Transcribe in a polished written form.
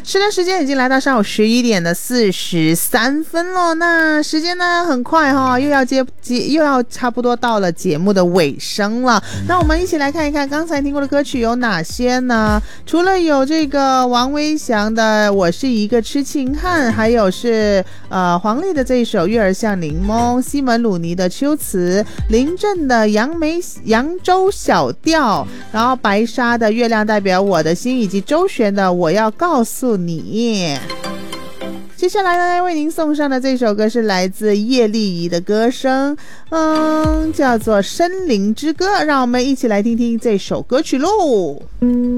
是的，时间已经来到上午11点的43分了。那时间呢很快又要差不多到了节目的尾声了。那我们一起来看一看刚才听过的歌曲有哪些呢？除了有这个王威翔的《我是一个痴情汉》，还有是黄丽的这一首《月儿像柠檬》，西门鲁尼的《秋词》，林振的扬州小调，然后白沙的《月亮代表我的心》，以及周璇的《我要告诉你》。接下来呢，为您送上的这首歌是来自叶丽仪的歌声，叫做《森林之歌》，让我们一起来听听这首歌曲喽。